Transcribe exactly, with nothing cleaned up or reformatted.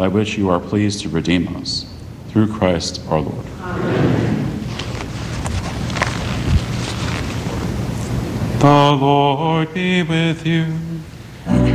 by which you are pleased to redeem us. Through Christ our Lord. Amen. The Lord be with you.